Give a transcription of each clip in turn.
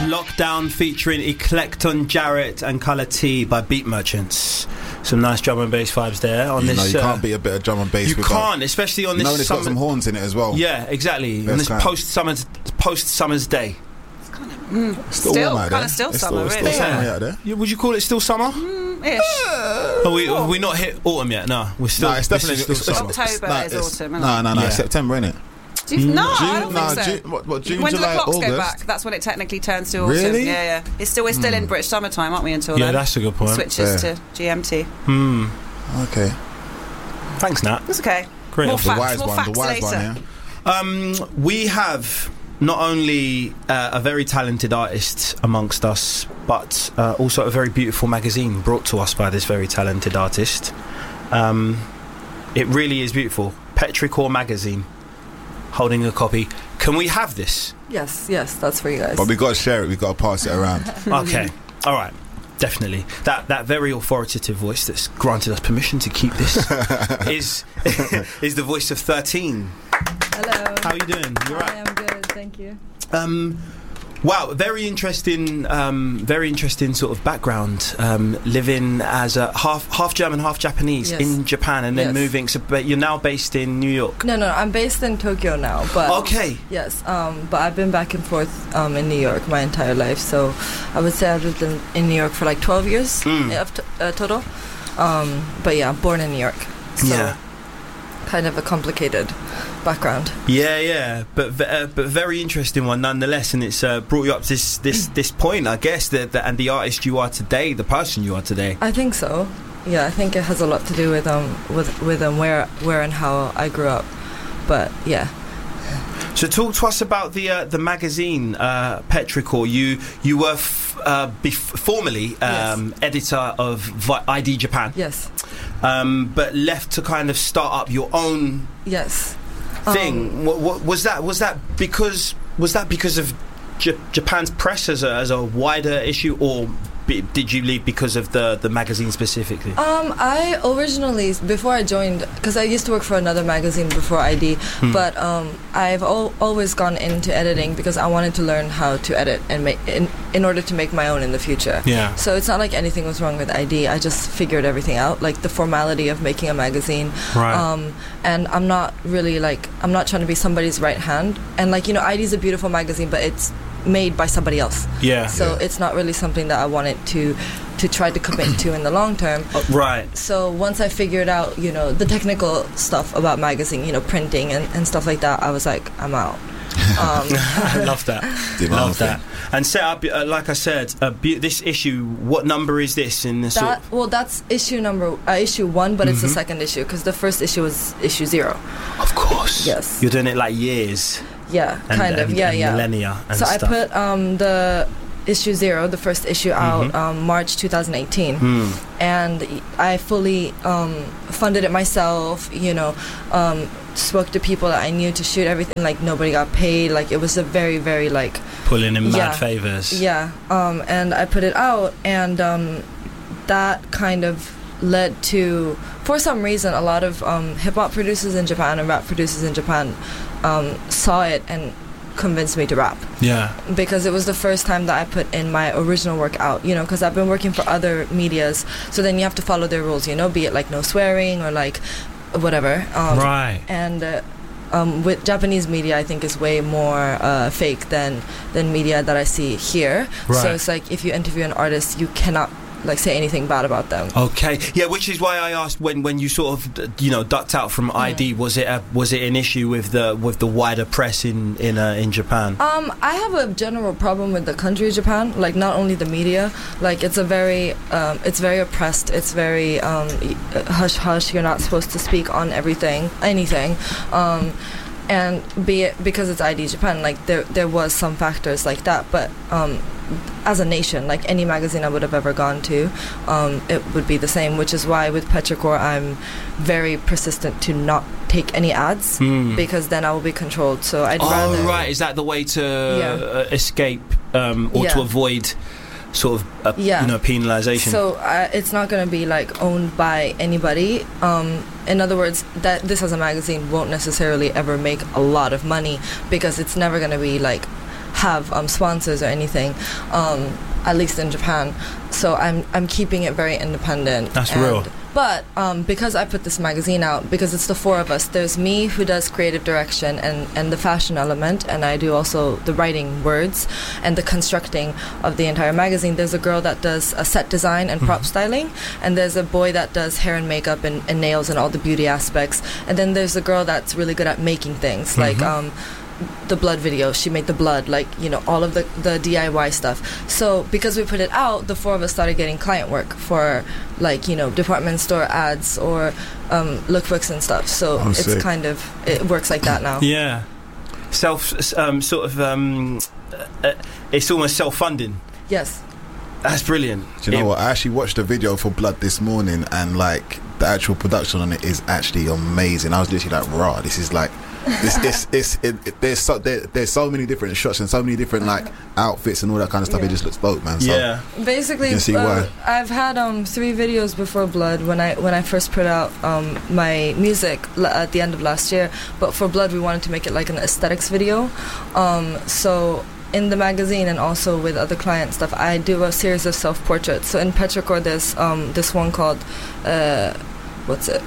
Lockdown featuring Eclecton Jarrett and Colour T by Beat Merchants. Some nice drum and bass vibes there on this. You can't beat a bit of drum and bass. You can't, especially on this. Knowing it's got some horns in it as well. Yeah, exactly. On this post-summer's day. It's kind of still summer, really. Out there. Would you call it still summer? Ish. Have we not hit autumn yet? No, we're still. No, it's definitely still summer. October is autumn. Isn't No, Yeah. it's September, isn't it? I don't think so. June, when July, do the clocks August? go back? That's when it technically turns to autumn. Really? Yeah. We're still in British summertime, aren't we? Until then. Yeah, that's a good point. Switches to GMT. Okay. Thanks, Nat. That's okay. Great. More The facts wise one, later. yeah. We have not only a very talented artist amongst us, but also a very beautiful magazine brought to us by this very talented artist. It really is beautiful. Petrichor magazine. Holding a copy. Can we have this? Yes, that's for you guys. But we got to share it. We got to pass it around. Okay. All right. Definitely. That very authoritative voice that's granted us permission to keep this is the voice of 13. Hello. How are you doing? You're right. I am good, thank you. Wow, very interesting sort of background. Living as a half German, half Japanese in Japan, and then moving. So, but you're now based in New York. No, I'm based in Tokyo now. But okay. Yes, but I've been back and forth in New York my entire life. So I would say I've lived in New York for like 12 years total. But yeah, born in New York. So kind of a complicated background. Yeah, but very interesting one nonetheless, and it's brought you up to this point, I guess, and the artist you are today, the person you are today. I think so. Yeah, I think it has a lot to do with where and how I grew up. But yeah. So talk to us about the magazine, Petrichor. You were formerly editor of ID Japan. Yes. But left to kind of start up your own thing. What was that? Was that because of Japan's press as a wider issue, or did you leave because of the magazine specifically? I originally, before I joined, because I used to work for another magazine before ID, but I've always gone into editing because I wanted to learn how to edit and make in order to make my own in the future. Yeah. So it's not like anything was wrong with ID. I just figured everything out, like the formality of making a magazine. Right. And I'm not trying to be somebody's right hand. And ID is a beautiful magazine, but it's made by somebody else. So it's not really something that I wanted to try to commit to in the long term. Right. So once I figured out, the technical stuff about magazine, printing and stuff like that, I was like, I'm out. I love that. Love that. And set up, like I said, this issue. What number is this in the sort? Well, that's issue 1, but it's the second issue because the first issue was issue 0. Of course. Yes. You're doing it like years. Yeah, kind of. Millennia and so stuff. I put the issue 0, the first issue, out March 2018, and I fully funded it myself. Spoke to people that I knew to shoot everything. Like nobody got paid. Like it was a very, very pulling in mad favors. Yeah. And I put it out, and that kind of led to, for some reason, a lot of hip hop producers in Japan and rap producers in Japan saw it and convinced me to rap. Yeah. Because it was the first time that I put in my original work out, because I've been working for other medias, so then you have to follow their rules, be it like no swearing or like whatever. Right. And with Japanese media, I think is way more fake than media that I see here. Right. So it's like if you interview an artist, you cannot say anything bad about them. Okay, yeah, which is why I asked when you sort of ducked out from ID. Was it an issue with the wider press in Japan? I have a general problem with the country Japan, not only the media. It's a very it's very oppressed. It's very hush hush. You're not supposed to speak on anything. And be it because it's ID Japan, there was some factors like that, but as a nation, any magazine I would have ever gone to, it would be the same, which is why with Petrichor I'm very persistent to not take any ads, because then I will be controlled. So I'd rather... Oh, right. Is that the way to escape or to avoid sort of penalization? So it's not going to be owned by anybody. In other words, that this as a magazine won't necessarily ever make a lot of money because it's never going to be have sponsors or anything, at least in Japan. So I'm keeping it very independent. That's real. But because I put this magazine out, because it's the four of us, there's me who does creative direction and the fashion element, and I do also the writing words and the constructing of the entire magazine. There's a girl that does a set design and prop styling, and there's a boy that does hair and makeup and nails and all the beauty aspects, and then there's a girl that's really good at making things, like the blood video. She made the blood, like, you know, all of the DIY stuff. So because we put it out, the four of us started getting client work for, like, you know, department store ads or lookbooks and stuff. So it's kind of, it works like that now. Yeah. It's almost self-funding. Yes. That's brilliant. Do you know what? I actually watched a video for Blood this morning, and like the actual production on it is actually amazing. I was literally like, "Raw! This is like, there's so many different shots and so many different like outfits and all that kind of stuff. It just looks dope, man." So yeah. Basically, you can see why. I've had 3 videos before Blood when I first put out my music at the end of last year. But for Blood, we wanted to make it like an aesthetics video. So in the magazine and also with other client stuff, I do a series of self-portraits. So in Petrichor, there's this one called what's it?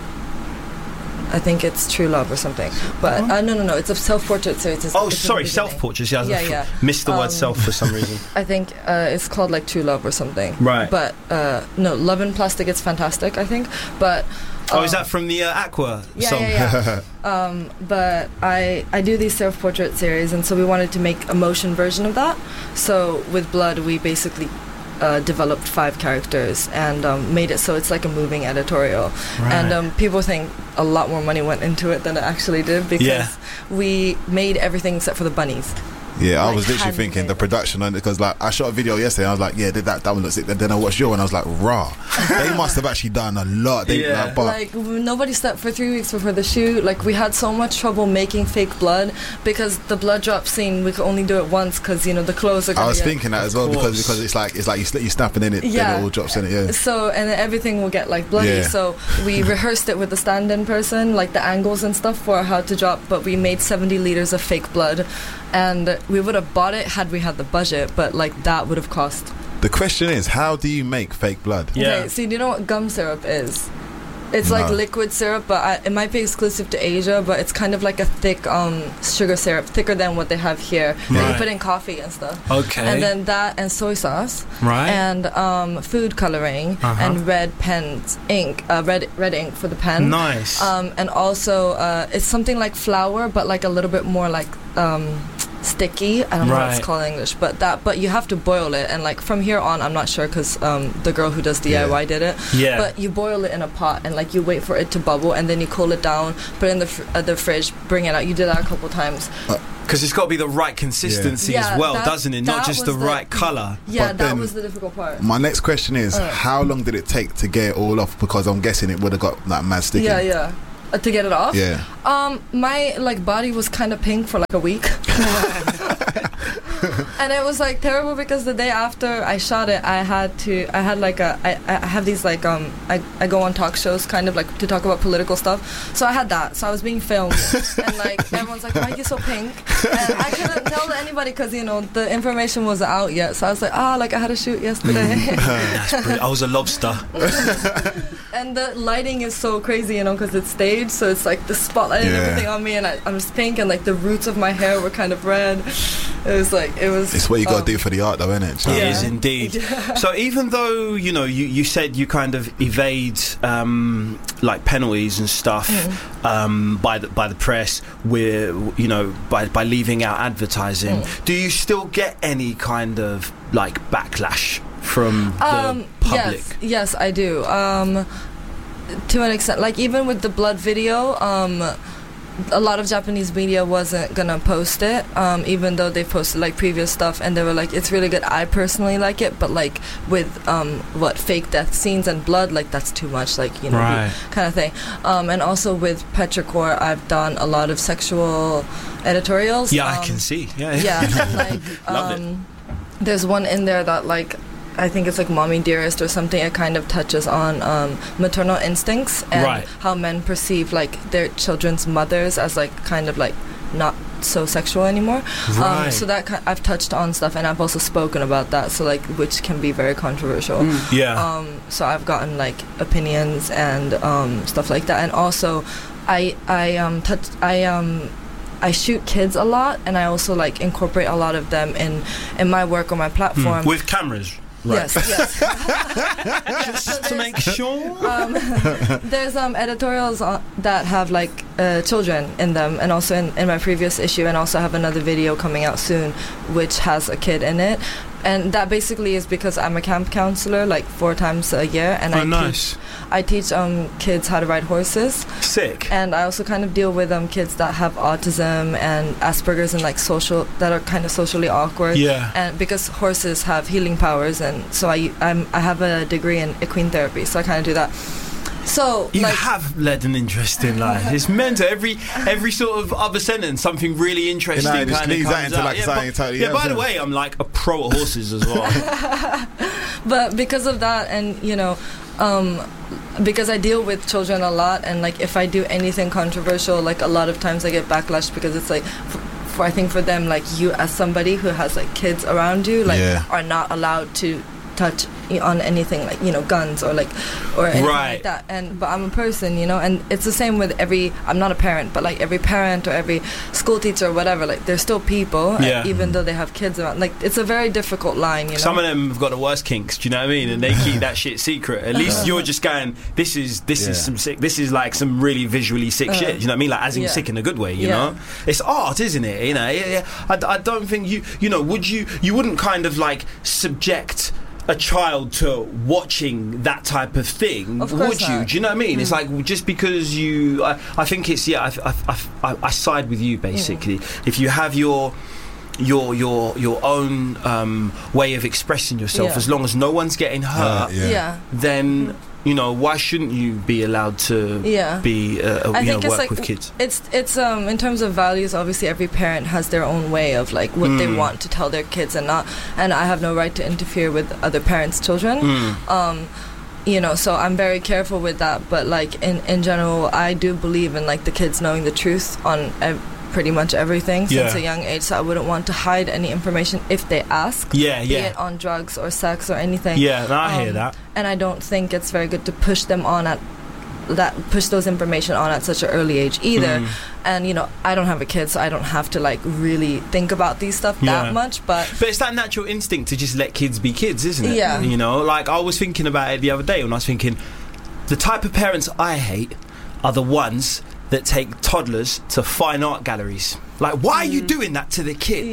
I think it's True Love or something. But no, it's a self-portrait series. Sorry, self-portraits. Yeah. Missed the word self for some reason. I think it's called like True Love or something. Right. But no, Love in Plastic, it's fantastic, I think. But is that from the Aqua song? Yeah. But I do these self-portrait series, and so we wanted to make a motion version of that. So with Blood, we basically developed 5 characters and made it so it's like a moving editorial. Right. And people think a lot more money went into it than it actually did, because we made everything except for the bunnies. Yeah, I was literally thinking the production on it, because like I shot a video yesterday. I was like, yeah, that one looks sick. Then I watched your one. I was like, raw. They must have actually done a lot. Like nobody slept for 3 weeks before the shoot. Like we had so much trouble making fake blood, because the blood drop scene we could only do it once, because you know the clothes are. I was thinking that as well, because it's like you snap and then it all drops in it. Yeah. So and then everything will get like bloody. Yeah. So we rehearsed it with the stand-in person, like the angles and stuff for how to drop. But we made 70 liters of fake blood. And we would have bought it had we had the budget, but like that would have cost. The question is, how do you make fake blood? Yeah. Okay, so do you know what gum syrup is? It's like liquid syrup, but it might be exclusive to Asia, but it's kind of like a thick sugar syrup, thicker than what they have here. Right. That you put in coffee and stuff. Okay. And then that and soy sauce. Right. And food coloring and red ink, red ink for the pen. Nice. And also it's something like flour, but like a little bit more like sticky. I don't know what it's called in English, but you have to boil it, and like from here on I'm not sure, because the girl who does DIY did it. Yeah. But you boil it in a pot, and like you wait for it to bubble, and then you cool it down, put it in the fridge, bring it out. You did that a couple times. Because it's got to be the right consistency as well, doesn't it? Not just the right colour. Yeah, that was the difficult part. My next question is, how long did it take to get it all off? Because I'm guessing it would have got that mad sticky. Yeah. To get it off? Yeah. My like body was kind of pink for like a week. And it was like terrible, because the day after I shot it, I have these like I go on talk shows kind of like to talk about political stuff. So I had that. So I was being filmed, and like everyone's like, "Why are you so pink?" And I couldn't tell anybody, because you know the information wasn't out yet. So I was like, like I had a shoot yesterday. That's brilliant. I was a lobster. And the lighting is so crazy, you know, because it's staged, so it's like the spotlight and everything on me, and I'm just pink, and like the roots of my hair were kind of red. It's what you got to do for the art, though, isn't it? It is indeed. So even though you said you kind of evade like penalties and stuff by the press, by leaving out advertising, do you still get any kind of like backlash from the public? Yes, I do. To an extent, like even with the blood video, a lot of Japanese media wasn't gonna post it, even though they posted like previous stuff, and they were like, it's really good. I personally like it, but like with fake death scenes and blood, like that's too much, like kind of thing. And also with Petrichor, I've done a lot of sexual editorials. Yeah, I can see. Yeah. And like there's one in there that like, I think it's like Mommy Dearest or something. It kind of touches on maternal instincts and how men perceive like their children's mothers as like kind of like not so sexual anymore. Right. So that I've touched on stuff, and I've also spoken about that. So like, which can be very controversial. Yeah. So I've gotten like opinions and stuff like that, and also I shoot kids a lot, and I also like incorporate a lot of them in my work or my platform with cameras. Right. Yes. Just to make sure. There's editorials that have like children in them, and also in my previous issue, and also have another video coming out soon which has a kid in it. And that basically is because I'm a camp counselor like 4 times a year, and I teach kids how to ride horses. Sick. And I also kind of deal with kids that have autism and Asperger's and like that are kind of socially awkward. Yeah. And because horses have healing powers, and so I have a degree in equine therapy, so I kind of do that. So you have led an interesting life. It's meant to every sort of other sentence something really interesting kind of comes out. By the way, I'm like a pro at horses as well. But because of that, and because I deal with children a lot, and like if I do anything controversial, like a lot of times I get backlash, because it's like I think for them, like, you as somebody who has like kids around you, like are not allowed to touch on anything like guns or anything like that. But I'm a person, and it's the same with I'm not a parent, but like every parent or every school teacher or whatever, like they're still people, even though they have kids around. Like, it's a very difficult line. Some of them have got the worst kinks, do you know what I mean? And they keep that shit secret. At least you're just going, this is some sick, this is like some really visually sick shit, you know what I mean? Like, as in sick in a good way, you know? It's art, isn't it? I don't think you wouldn't kind of like subject a child to watching that type of thing, would you? Do you know what I mean? It's like, just because I think it's I side with you basically. If you have your own way of expressing yourself, as long as no one's getting hurt, then why shouldn't you be allowed to be work with kids? It's in terms of values, obviously every parent has their own way of like what they want to tell their kids and not, and I have no right to interfere with other parents' children. So I'm very careful with that, but like in general, I do believe in like the kids knowing the truth on pretty much everything since a young age, so I wouldn't want to hide any information if they ask, be it on drugs or sex or anything. I hear that. And I don't think it's very good to push them on push those information on at such an early age either. And I don't have a kid, so I don't have to like really think about these stuff that much, but it's that natural instinct to just let kids be kids, isn't it? Like, I was thinking about it the other day when I was thinking, the type of parents I hate are the ones that take toddlers to fine art galleries. Like, why are you doing that to the kid?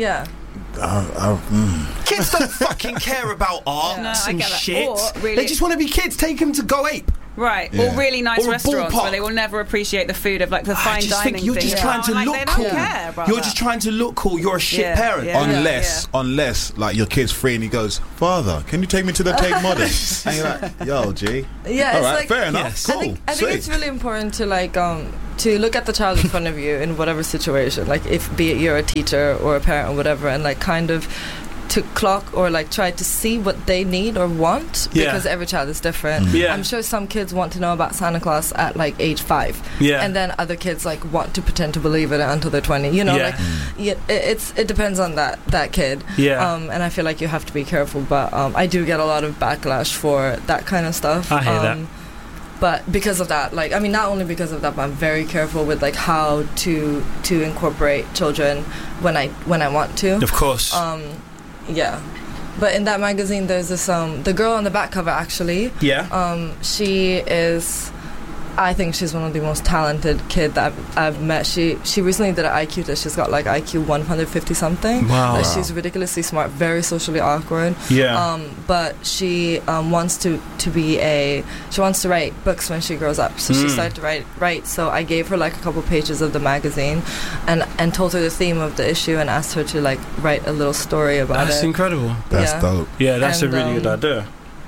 Kids don't fucking care about art and shit. They just want to be kids. Take them to Go Ape. Right, or really nice restaurants where they will never appreciate the food of like the fine dining thing. You're just trying to look cool. You're just trying to look cool. You're a shit parent. Unless like your kid's free and he goes, "Father, can you take me to the Tate Modern?" And you're like, "Yo, G." All right, fair enough. Cool. I think it's really important to like to look at the child in front of you in whatever situation, like be it you're a teacher or a parent or whatever, and like kind of to clock or like try to see what they need or want, because every child is different. I'm sure some kids want to know about Santa Claus at like age 5, and then other kids like want to pretend to believe it until they're 20. It depends on that kid. And I feel like you have to be careful, but I do get a lot of backlash for that kind of stuff. I hear that. But because of that, like, I mean, not only because of that, but I'm very careful with like how to incorporate children when I want to. Of course. But in that magazine, there's this the girl on the back cover actually. She is, I think she's one of the most talented kids that I've met. She recently did an IQ test. She's got like IQ 150 something. Wow. Like, she's ridiculously smart, very socially awkward. But she wants to write books when she grows up. So she started to write. So I gave her like a couple pages of the magazine and told her the theme of the issue and asked her to like write a little story about it. That's incredible. That's dope. Yeah, that's a really good idea.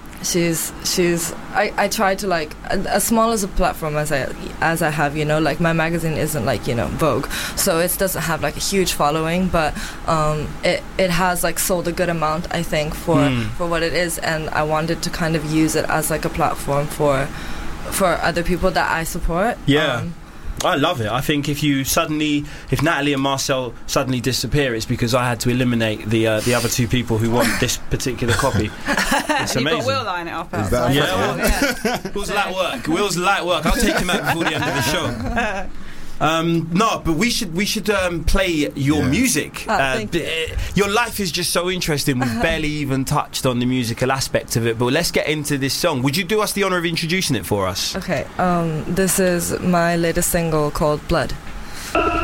I try to like, as small as a platform as I have, like my magazine isn't like Vogue, so it doesn't have like a huge following, but it has like sold a good amount, I think, for what it is, and I wanted to kind of use it as like a platform for other people that I support. I love it. I think if Natalie and Marcel suddenly disappear, it's because I had to eliminate the other two people who want this particular copy. It's amazing. You've got Will lining it up. Will's light work. I'll take him out before the end of the show. No, but we should play your music. Your life is just so interesting. We've barely even touched on the musical aspect of it, but let's get into this song. Would you do us the honour of introducing it for us? Okay, this is my latest single called Blood.